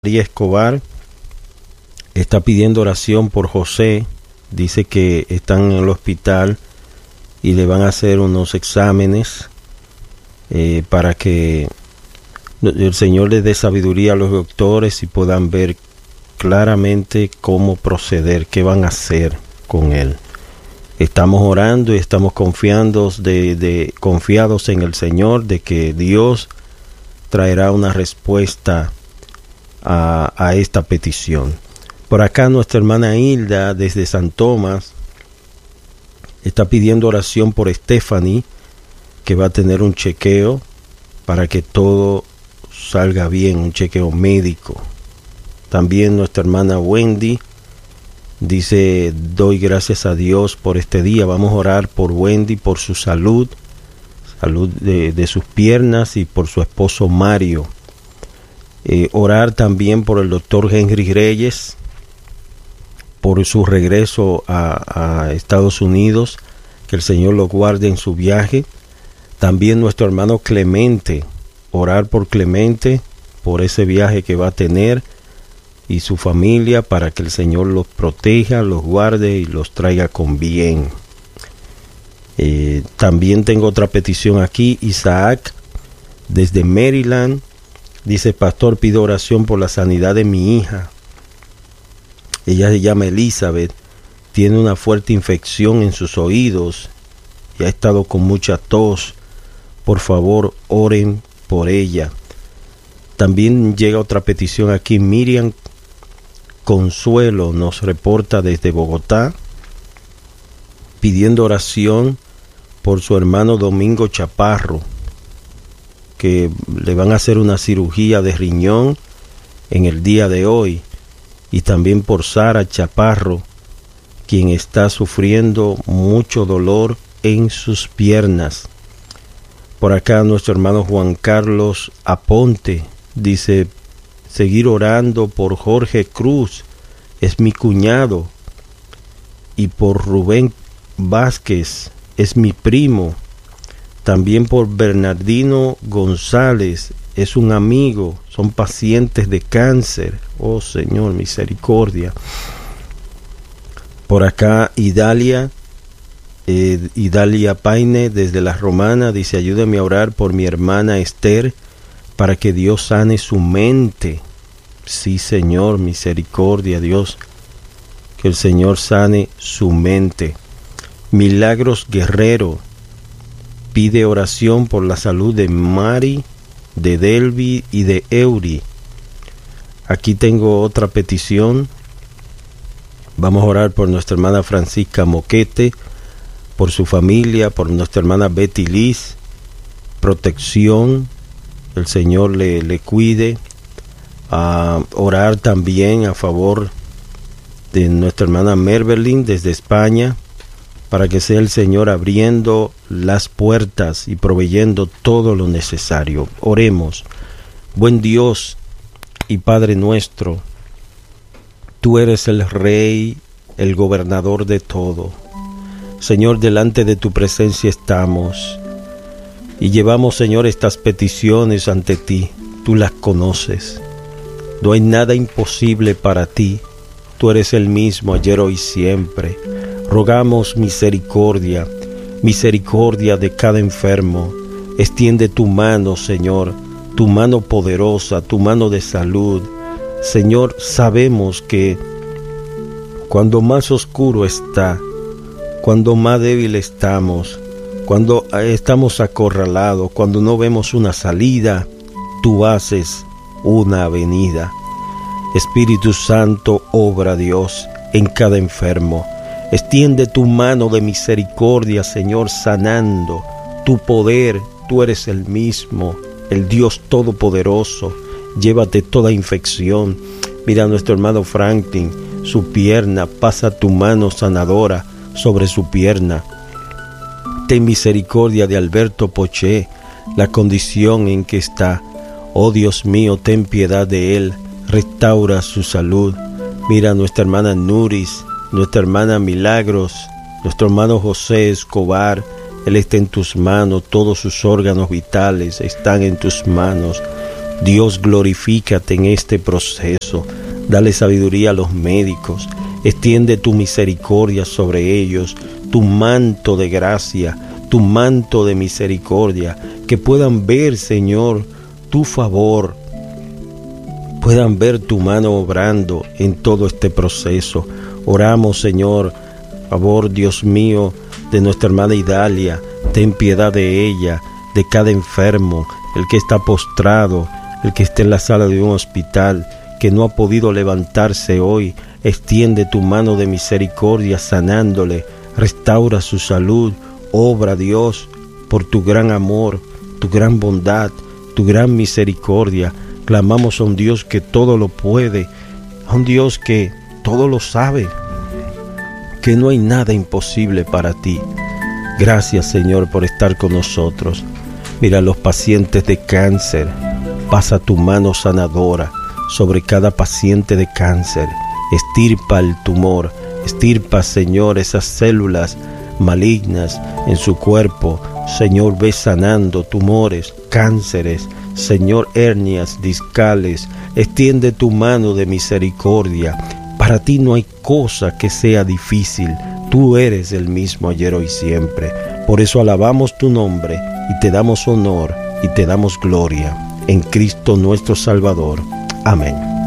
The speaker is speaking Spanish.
María Escobar está pidiendo oración por José. Dice que están en el hospital y le van a hacer unos exámenes para que el Señor les dé sabiduría a los doctores y puedan ver claramente cómo proceder, qué van a hacer con él. Estamos orando y estamos confiados en el Señor de que Dios traerá una respuesta a esta petición. Por acá nuestra hermana Hilda desde San Tomás está pidiendo oración por Stephanie, que va a tener un chequeo para que todo salga bien, un chequeo médico. También nuestra hermana Wendy dice: doy gracias a Dios por este día. Vamos a orar por Wendy, por su salud de sus piernas y por su esposo Mario. Orar también por el doctor Henry Reyes, por su regreso a Estados Unidos, que el Señor lo guarde en su viaje. También nuestro hermano Clemente, orar por Clemente, por ese viaje que va a tener y su familia, para que el Señor los proteja, los guarde y los traiga con bien. También tengo otra petición aquí. Isaac desde Maryland dice: pastor, pido oración por la sanidad de mi hija. Ella se llama Elizabeth, tiene una fuerte infección en sus oídos y ha estado con mucha tos. Por favor, oren por ella. También llega otra petición aquí. Miriam Consuelo nos reporta desde Bogotá, pidiendo oración por su hermano Domingo Chaparro, que le van a hacer una cirugía de riñón en el día de hoy, y también por Sara Chaparro, quien está sufriendo mucho dolor en sus piernas. Por acá nuestro hermano Juan Carlos Aponte dice: seguir orando por Jorge Cruz, es mi cuñado, y por Rubén Vázquez, es mi primo. También por Bernardino González, es un amigo, son pacientes de cáncer. Oh Señor, misericordia. Por acá Idalia Paine desde La Romana dice: ayúdame a orar por mi hermana Esther para que Dios sane su mente. Sí, Señor, misericordia, Dios, que el Señor sane su mente. Milagros Guerrero pide oración por la salud de Mari, de Delvi y de Eury. Aquí tengo otra petición. Vamos a orar por nuestra hermana Francisca Moquete, por su familia, por nuestra hermana Betty Liz, protección, el Señor le cuide. Orar también a favor de nuestra hermana Mervelin desde España, para que sea el Señor abriendo las puertas y proveyendo todo lo necesario. Oremos. Buen Dios y Padre nuestro, tú eres el Rey, el gobernador de todo. Señor, delante de tu presencia estamos y llevamos, Señor, estas peticiones ante ti. Tú las conoces. No hay nada imposible para ti. Tú eres el mismo ayer, hoy, siempre. Rogamos misericordia, misericordia de cada enfermo. Extiende tu mano, Señor, tu mano poderosa, tu mano de salud. Señor, sabemos que cuando más oscuro está, cuando más débil estamos, cuando estamos acorralados, cuando no vemos una salida, tú haces una avenida. Espíritu Santo, obra, Dios, en cada enfermo. Extiende tu mano de misericordia, Señor, sanando. Tu poder, tú eres el mismo, el Dios Todopoderoso. Llévate toda infección. Mira a nuestro hermano Franklin, su pierna, pasa tu mano sanadora sobre su pierna. Ten misericordia de Alberto Poché, la condición en que está. Oh Dios mío, ten piedad de él, restaura su salud. Mira a nuestra hermana Nuris, nuestra hermana Milagros, nuestro hermano José Escobar. Él está en tus manos, todos sus órganos vitales están en tus manos. Dios, glorifícate en este proceso. Dale sabiduría a los médicos. Extiende tu misericordia sobre ellos, tu manto de gracia, tu manto de misericordia, que puedan ver, Señor, tu favor, puedan ver tu mano obrando en todo este proceso. Oramos, Señor, favor, Dios mío, de nuestra hermana Idalia. Ten piedad de ella, de cada enfermo, el que está postrado, el que está en la sala de un hospital, que no ha podido levantarse hoy. Extiende tu mano de misericordia sanándole, restaura su salud. Obra, Dios, por tu gran amor, tu gran bondad, tu gran misericordia. Clamamos a un Dios que todo lo puede, a un Dios que todo lo sabe, que no hay nada imposible para ti. Gracias, Señor, por estar con nosotros. Mira a los pacientes de cáncer. Pasa tu mano sanadora sobre cada paciente de cáncer. Estirpa el tumor. Estirpa, Señor, esas células malignas en su cuerpo. Señor, ve sanando tumores, cánceres, Señor, hernias discales. Extiende tu mano de misericordia. Para ti no hay cosa que sea difícil. Tú eres el mismo ayer, hoy, siempre. Por eso alabamos tu nombre y te damos honor y te damos gloria en Cristo nuestro Salvador. Amén.